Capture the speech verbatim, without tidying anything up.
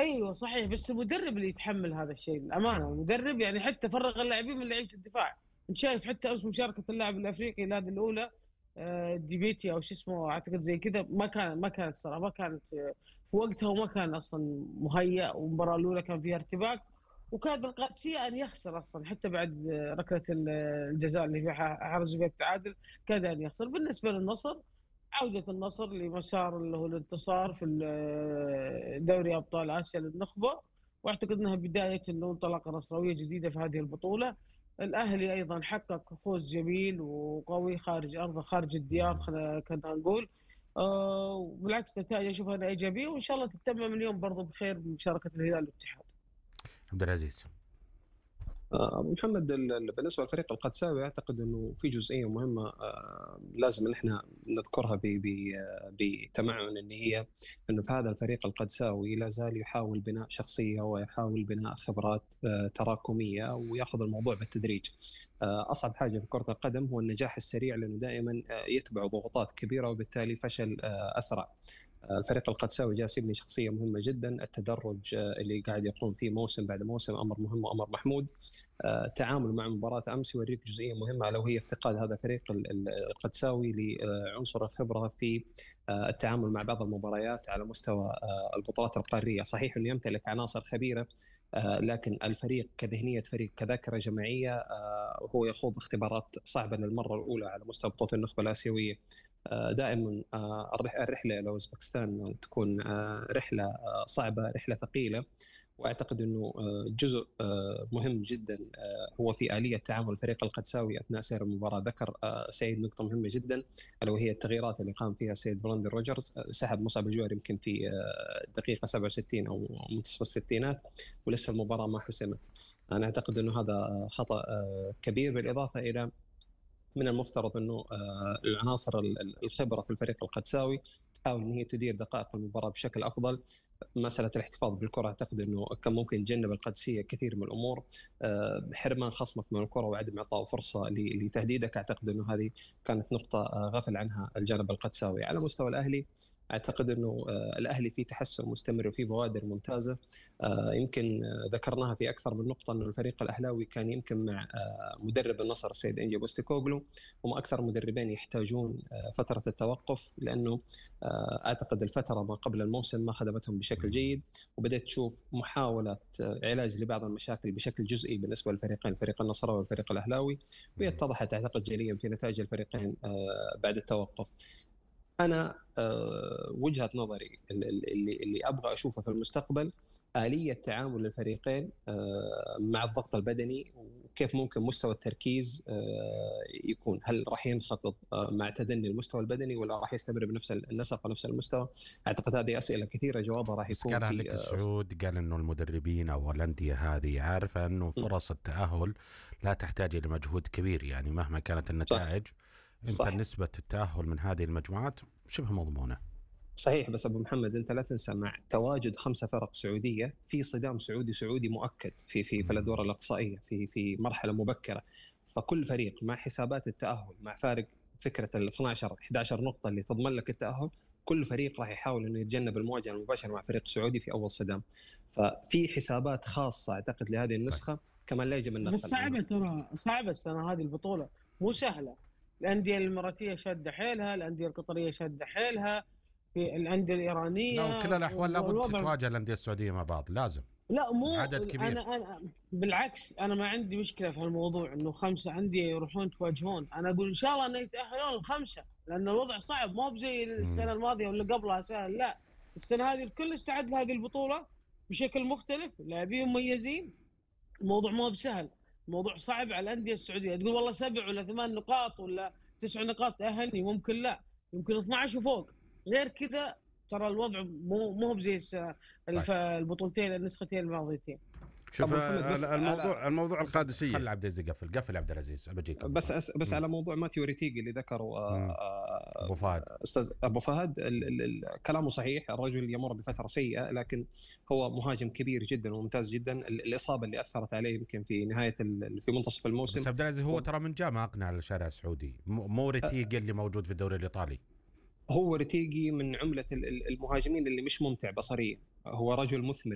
ايوه صحيح، بس المدرب اللي يتحمل هذا الشيء الامانه. المدرب يعني حتى فرغ اللاعبين من لعيبه الدفاع. انت شايف حتى امس مشاركه اللاعب الافريقي الهذه الاولى، آه، ديبيتي او شو اسمه اعتقد زي كذا، ما كان ما كانت صراحه ما كانت آه، في وقتها، وما كان اصلا مهيأ، والمباراه الاولى كان فيها ارتباك، وكاد القادسيه ان يخسر اصلا حتى بعد آه، ركله ال- الجزاء اللي فيها حرز بها التعادل، كاد ان يخسر. بالنسبه للنصر، عودة النصر لمسار اللي هو الانتصار في ال- دوري أبطال آسيا للنخبة، واعتقد انها بداية انه انطلاقة نصراوية جديدة في هذه البطولة. الاهلي ايضا حقق فوز جميل وقوي خارج ارضه، خارج الديار، خلينا كنا نقول. آه، وبالعكس نتائج اشوفها أنا ايجابية، وان شاء الله تتمم اليوم برضو بخير بمشاركة الهلال والاتحاد. عبد العزيز. آه، أبو محمد، ال- ال- بالنسبة للفريق القدساوي أعتقد أنه في جزئية مهمة آه، لازم إن إحنا نذكرها ب- ب- آه، بتمعن، أن هي أنه في هذا الفريق القدساوي لا زال يحاول بناء شخصية ويحاول بناء خبرات آه، تراكمية، ويأخذ الموضوع بالتدريج. آه، أصعب حاجة في كرة القدم هو النجاح السريع، لأنه دائما آه، يتبع ضغوطات كبيرة وبالتالي فشل آه، أسرع. الفريق القدساوي جالس يبني شخصيه مهمه جدا. التدرج اللي قاعد يقوم فيه موسم بعد موسم امر مهم وامر محمود. التعامل مع مباراه امس يوريك جزئيه مهمه، الا وهي افتقاد هذا الفريق القدساوي لعنصر الخبره في التعامل مع بعض المباريات على مستوى البطولات القاريه. صحيح انه يمتلك عناصر خبيره، لكن الفريق كذهنيه فريق كذاكره جماعيه هو يخوض اختبارات صعبه للمره الاولى على مستوى بطوله النخبه الاسيويه. دائما الرحله الى اوزبكستان تكون رحله صعبه، رحله ثقيله، واعتقد انه جزء مهم جدا هو في اليه تعامل الفريق القدساوي اثناء سير المباراه. ذكر سعيد نقطه مهمه جدا، الا وهي التغييرات اللي قام فيها سيد براندن روجرز. سحب مصعب الجوهري يمكن في الدقيقه سبعة وستين او منتصف الستينات، ولسه المباراه ما حسمت. انا اعتقد انه هذا خطا كبير، بالاضافه الى من المفترض انه العناصر الخبره في الفريق القدساوي تحاول ان هي تدير دقائق المباراه بشكل افضل. مساله الاحتفاظ بالكره اعتقد انه كان ممكن يتجنب القدسيه كثير من الامور. حرمان خصمك من الكره وعدم اعطائه فرصه لتهديدك، اعتقد انه هذه كانت نقطه غفل عنها الجانب القدساوي. على مستوى الاهلي اعتقد انه الاهلي في تحسن مستمر وفي بوادر ممتازه. يمكن ذكرناها في اكثر من نقطه، انه الفريق الاهلاوي كان يمكن مع مدرب النصر السيد انجي بوستيكوغلو هم اكثر مدربين يحتاجون فتره التوقف، لانه اعتقد الفتره ما قبل الموسم ما خدمتهم بشكل جيد، وبدات تشوف محاوله علاج لبعض المشاكل بشكل جزئي بالنسبه للفريقين، الفريق النصراوي والفريق الاهلاوي، وهي اتضحت اعتقد جليا في نتائج الفريقين بعد التوقف. انا أه وجهه نظري اللي اللي ابغى اشوفه في المستقبل اليه تعامل الفريقين أه مع الضغط البدني، وكيف ممكن مستوى التركيز أه يكون. هل راح ينخفض أه مع تدني المستوى البدني، ولا راح يستمر بنفس النسق ونفس المستوى؟ اعتقد هذه اسئله كثيره جوابها راح يكون قالها في لك السعود، قال انه المدربين او الانديه هذه عارفه انه فرص التاهل لا تحتاج الى مجهود كبير، يعني مهما كانت النتائج صح. انت صح. نسبه التاهل من هذه المجموعات شبه مضمونه. صحيح، بس ابو محمد انت لا تنسى مع تواجد خمسه فرق سعوديه في صدام سعودي سعودي مؤكد في في في الادوار الاقصائيه في في مرحله مبكره. فكل فريق مع حسابات التاهل، مع فارق فكره ال اثني عشر احد عشر نقطه اللي تضمن لك التاهل، كل فريق راح يحاول انه يتجنب المواجهه المباشره مع فريق سعودي في اول صدام. ففي حسابات خاصه اعتقد لهذه النسخه كمان لا يجب ان بس نغفل عنها. صعبة، ترى صعبة السنة هذه البطولة، مو سهلة. الأندية الإماراتية شادة حيلها، الأندية القطرية شادة حيلها، في الأندية لا، وكل الإيرانية، الاحوال لابد والوضع. تتواجه الانديه السعوديه مع بعض، لازم لا مو عدد كبير. أنا أنا بالعكس، أنا ما عندي مشكلة في هالموضوع إنه خمسة أندية يروحون تواجهون. أنا أقول إن شاء الله إنه يتأهلون الخمسة، لأن الوضع صعب، مو بزي السنة مم. الماضية ولا قبلها سهل. لا، السنة هذه الكل استعد لهذه البطولة بشكل مختلف، لاعبين مميزين. الموضوع مو بسهل، الموضوع صعب على الانديه السعوديه. تقول والله سبع ولا ثمان نقاط ولا تسع نقاط تاهلني، ممكن لا، يمكن اثني عشر وفوق. غير كذا ترى الوضع مو مو بزي السنة- طيب الف- البطولتين النسختين الماضيتين. شوف ابو محمد آه، بس الموضوع على الموضوع القادسيه. خلي عبد العزيز يقفل قفل عبد العزيز، بجيك ابو بس فهد. أس بس مم. على موضوع ماتيو ريتيجي اللي ذكره مم. ابو فهد. استاذ ابو فهد، ال ال ال كلامه صحيح. الرجل يمر بفتره سيئه، لكن هو مهاجم كبير جدا وممتاز جدا. الاصابه اللي اثرت عليه يمكن في نهايه في منتصف الموسم. بس عبد العزيز هو ترى من جاء ما اقنع الشارع السعودي، مو ريتيجي اللي موجود في الدوري الايطالي. هو ريتيجي من عمله المهاجمين اللي مش ممتع بصريا. هو رجل مثمر